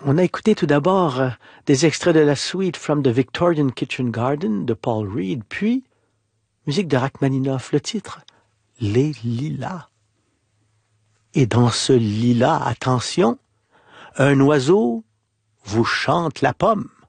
On a écouté tout d'abord des extraits de la suite From the Victorian Kitchen Garden de Paul Reed, puis musique de Rachmaninoff, le titre Les Lilas. Et dans ce lilas, attention, un oiseau vous chante la pomme.